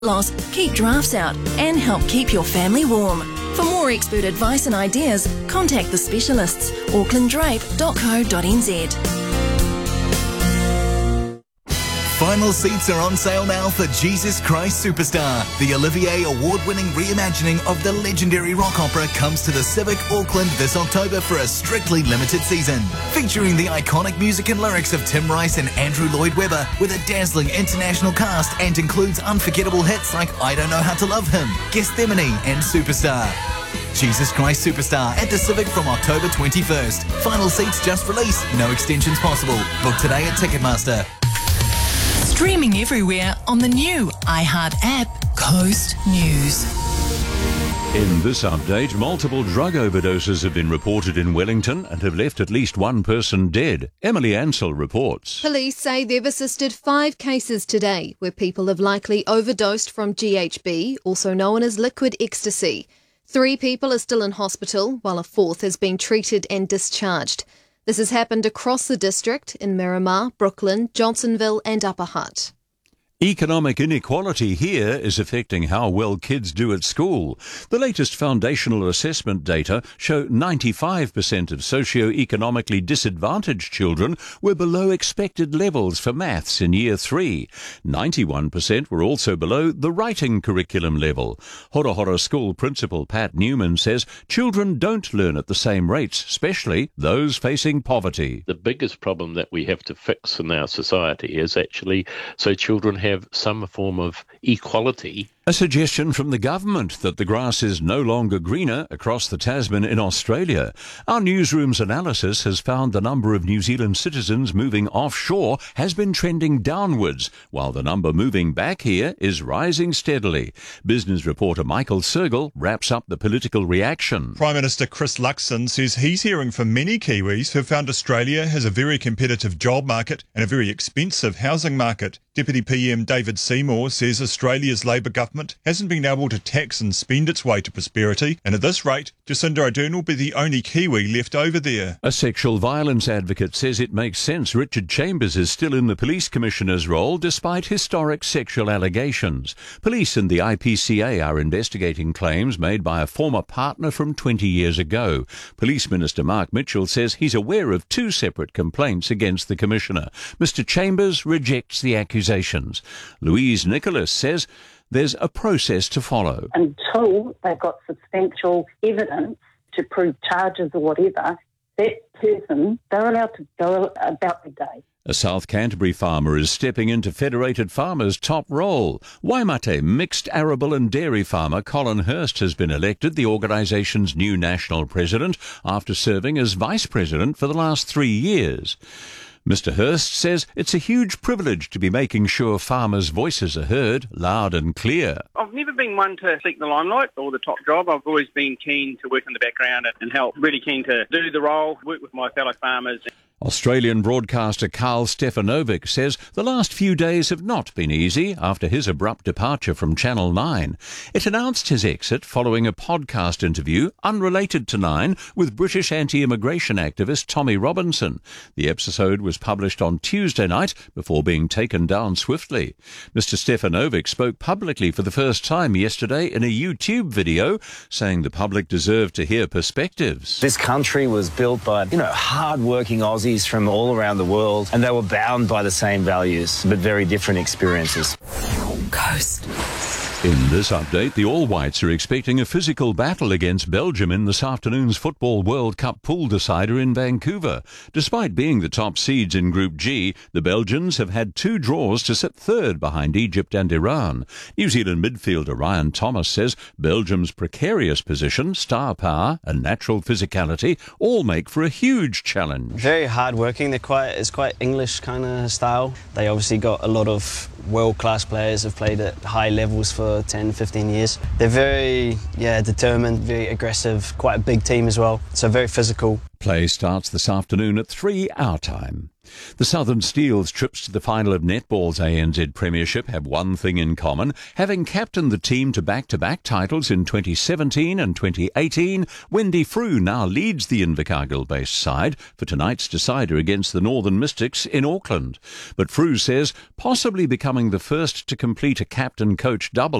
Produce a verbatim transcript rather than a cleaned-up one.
loss, keep drafts out, and help keep your family warm. For more expert advice and ideas, contact the specialists, auckland drape dot co dot n z. Final seats are on sale now for Jesus Christ Superstar. The Olivier Award-winning reimagining of the legendary rock opera comes to the Civic Auckland this October for a strictly limited season. Featuring the iconic music and lyrics of Tim Rice and Andrew Lloyd Webber with a dazzling international cast, and includes unforgettable hits like I Don't Know How to Love Him, Gethsemane and Superstar. Jesus Christ Superstar at the Civic from October twenty-first. Final seats just released, no extensions possible. Book today at Ticketmaster. Streaming everywhere on the new iHeart app, Coast News. In this update, multiple drug overdoses have been reported in Wellington and have left at least one person dead. Emily Ansell reports. Police say they've assisted five cases today where people have likely overdosed from G H B, also known as liquid ecstasy. Three people are still in hospital, while a fourth has been treated and discharged. This has happened across the district in Miramar, Brooklyn, Johnsonville and Upper Hutt. Economic inequality here is affecting how well kids do at school. The latest foundational assessment data show ninety-five percent of socio-economically disadvantaged children were below expected levels for maths in year three. ninety-one percent were also below the writing curriculum level. Hora Hora School Principal Pat Newman says children don't learn at the same rates, especially those facing poverty. The biggest problem that we have to fix in our society is actually so children have have some form of equality. A suggestion from the government that the grass is no longer greener across the Tasman in Australia. Our newsroom's analysis has found the number of New Zealand citizens moving offshore has been trending downwards, while the number moving back here is rising steadily. Business reporter Michael Sergel wraps up the political reaction. Prime Minister Chris Luxon says he's hearing from many Kiwis who found Australia has a very competitive job market and a very expensive housing market. Deputy P M David Seymour says Australia's Labor government hasn't been able to tax and spend its way to prosperity, and at this rate, Jacinda Ardern will be the only Kiwi left over there. A sexual violence advocate says it makes sense Richard Chambers is still in the police commissioner's role despite historic sexual allegations. Police and the I P C A are investigating claims made by a former partner from twenty years ago. Police Minister Mark Mitchell says he's aware of two separate complaints against the commissioner. Mister Chambers rejects the accusations. Louise Nicholas says there's a process to follow. Until they've got substantial evidence to prove charges or whatever, that person, they're allowed to go about their day. A South Canterbury farmer is stepping into Federated Farmers' top role. Waimate mixed arable and dairy farmer Colin Hurst has been elected the organisation's new national president after serving as vice president for the last three years. Mister Hurst says it's a huge privilege to be making sure farmers' voices are heard loud and clear. I've never been one to seek the limelight or the top job. I've always been keen to work in the background and help, really keen to do the role, work with my fellow farmers. Australian broadcaster Carl Stefanovic says the last few days have not been easy after his abrupt departure from Channel nine. It announced his exit following a podcast interview unrelated to Nine with British anti-immigration activist Tommy Robinson. The episode was published on Tuesday night before being taken down swiftly. Mister Stefanovic spoke publicly for the first time yesterday in a YouTube video, saying the public deserved to hear perspectives. This country was built by, you know, hard-working Aussies from all around the world, and they were bound by the same values, but very different experiences. Coast. In this update, the All Whites are expecting a physical battle against Belgium in this afternoon's Football World Cup pool decider in Vancouver. Despite being the top seeds in Group G, the Belgians have had two draws to sit third behind Egypt and Iran. New Zealand midfielder Ryan Thomas says Belgium's precarious position, star power and natural physicality all make for a huge challenge. Very hard-working. They're quite, it's quite English kind of style. They obviously got a lot of world-class players who've played at high levels for for ten, fifteen years. They're very, yeah, determined, very aggressive, quite a big team as well, so very physical. Play starts this afternoon at three our time. The Southern Steel's trips to the final of netball's A N Z Premiership have one thing in common. Having captained the team to back-to-back titles in twenty seventeen and twenty eighteen, Wendy Frew now leads the Invercargill-based side for tonight's decider against the Northern Mystics in Auckland. But Frew says possibly becoming the first to complete a captain-coach double